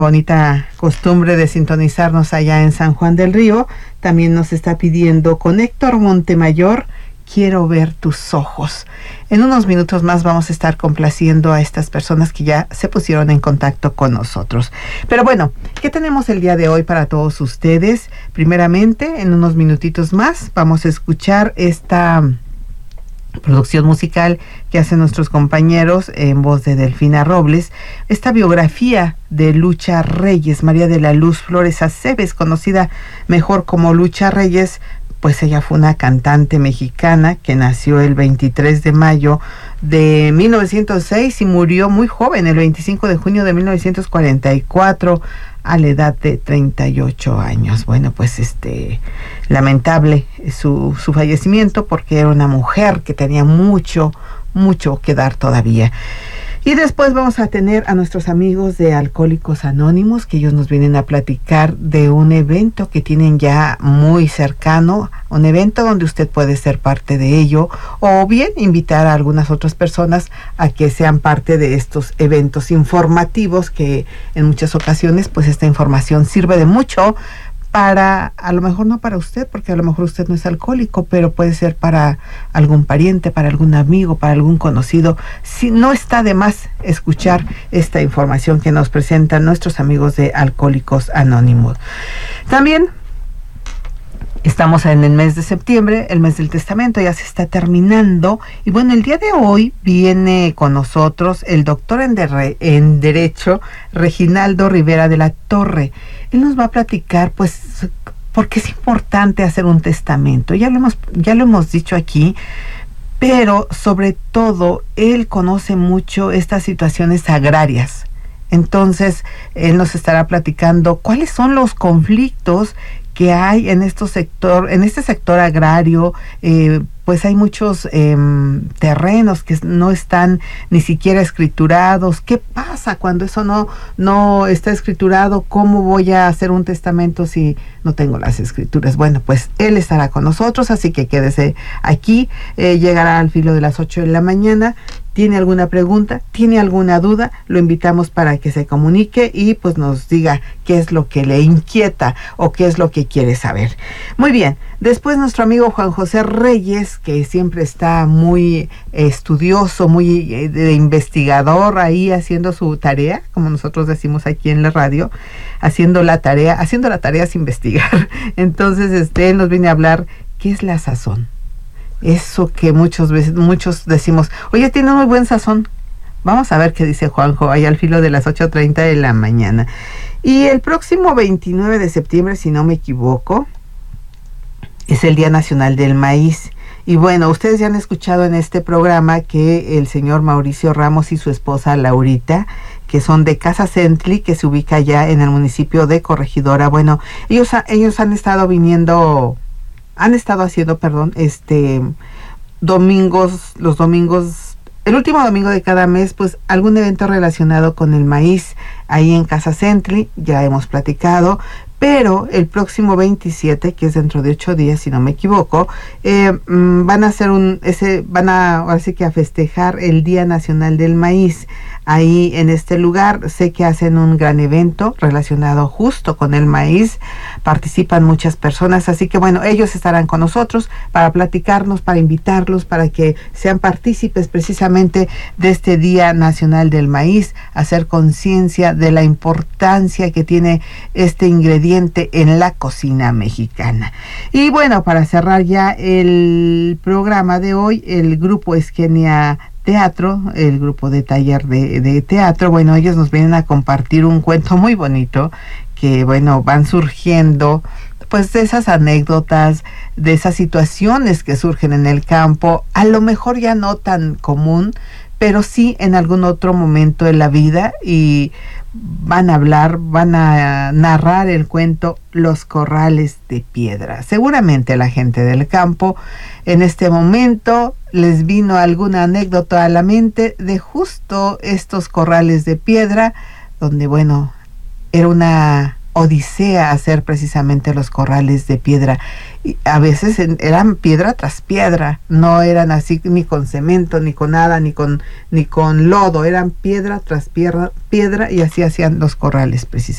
Bonita costumbre de sintonizarnos allá en San Juan del Río. También nos está pidiendo con Héctor Montemayor, Quiero ver tus ojos. En unos minutos más vamos a estar complaciendo a estas personas que ya se pusieron en contacto con nosotros. Pero bueno, ¿qué tenemos el día de hoy para todos ustedes? Primeramente, en unos minutitos más vamos a escuchar esta producción musical que hacen nuestros compañeros en voz de Delfina Robles, esta biografía de Lucha Reyes, María de la Luz Flores Aceves, conocida mejor como Lucha Reyes. Pues ella fue una cantante mexicana que nació el 23 de mayo de 1906 y murió muy joven, el 25 de junio de 1944, a la edad de 38 años. Bueno, pues lamentable su fallecimiento, porque era una mujer que tenía mucho que dar todavía. Y después vamos a tener a nuestros amigos de Alcohólicos Anónimos, que ellos nos vienen a platicar de un evento que tienen ya muy cercano, un evento donde usted puede ser parte de ello, o bien invitar a algunas otras personas a que sean parte de estos eventos informativos, que en muchas ocasiones pues esta información sirve de mucho para, a lo mejor no para usted, porque a lo mejor usted no es alcohólico, pero puede ser para algún pariente, para algún amigo, para algún conocido. Si no está de más escuchar esta información que nos presentan nuestros amigos de Alcohólicos Anónimos. También estamos en el mes de septiembre, el mes del testamento ya se está terminando, y bueno, el día de hoy viene con nosotros el doctor en Derecho, Reginaldo Rivera de la Torre. Él nos va a platicar, pues, por qué es importante hacer un testamento. Ya lo hemos dicho aquí, pero sobre todo, él conoce mucho estas situaciones agrarias. Entonces, él nos estará platicando cuáles son los conflictos que hay en este sector agrario. Pues hay muchos terrenos que no están ni siquiera escriturados. ¿Qué pasa cuando eso no está escriturado? ¿Cómo voy a hacer un testamento si no tengo las escrituras? Bueno, pues él estará con nosotros, así que quédese aquí. Llegará al filo de las 8 de la mañana. ¿Tiene alguna pregunta? ¿Tiene alguna duda? Lo invitamos para que se comunique y pues nos diga qué es lo que le inquieta o qué es lo que quiere saber. Muy bien, después nuestro amigo Juan José Reyes, que siempre está muy estudioso, muy de investigador ahí haciendo su tarea, como nosotros decimos aquí en la radio, haciendo la tarea sin investigar. Entonces él nos viene a hablar qué es la sazón. Eso que muchos decimos, oye, tiene muy buen sazón. Vamos a ver qué dice Juanjo ahí al filo de las 8:30 de la mañana. Y el próximo 29 de septiembre, si no me equivoco, es el Día Nacional del Maíz. Y bueno, ustedes ya han escuchado en este programa que el señor Mauricio Ramos y su esposa Laurita, que son de Casa Centli, que se ubica ya en el municipio de Corregidora. Bueno, ellos han estado haciendo, los domingos, el último domingo de cada mes, pues algún evento relacionado con el maíz ahí en Casa Centli. Ya hemos platicado, pero el próximo 27, que es dentro de 8 días, si no me equivoco, van a festejar el Día Nacional del Maíz ahí en este lugar. Sé que hacen un gran evento relacionado justo con el maíz, participan muchas personas, así que bueno, ellos estarán con nosotros para platicarnos, para invitarlos, para que sean partícipes precisamente de este Día Nacional del Maíz, hacer conciencia de la importancia que tiene este ingrediente en la cocina mexicana. Y bueno, para cerrar ya el programa de hoy, el grupo Esquenia Teatro, el grupo de taller de teatro, bueno, ellos nos vienen a compartir un cuento muy bonito que, bueno, van surgiendo pues de esas anécdotas, de esas situaciones que surgen en el campo, a lo mejor ya no tan común, pero sí en algún otro momento de la vida, y van a narrar el cuento Los Corrales de Piedra. Seguramente la gente del campo en este momento les vino alguna anécdota a la mente de justo estos corrales de piedra, donde, bueno, era una odisea hacer precisamente los corrales de piedra. Y a veces eran piedra tras piedra, no eran así ni con cemento, ni con nada, ni con lodo, eran piedra tras piedra, y así hacían los corrales precisamente.